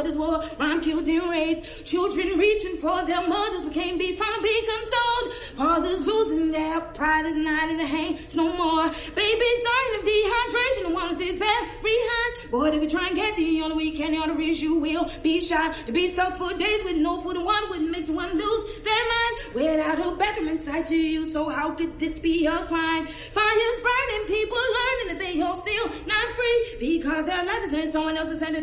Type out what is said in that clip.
this war, rhyme killed and raped. Children reaching for their mothers but can't be found to be consoled. Fathers losing their pride is not in the hands no more. Babies dying of dehydration, the one that sits very high. Boy, if you try and get the only weekend arteries, you will be shot. To be stuck for days with no food and water wouldn't make someone lose their mind. Without a bathroom inside to you, so how could this be a crime? Fires burning, people learning that they are still not free because their life is in someone else's hand.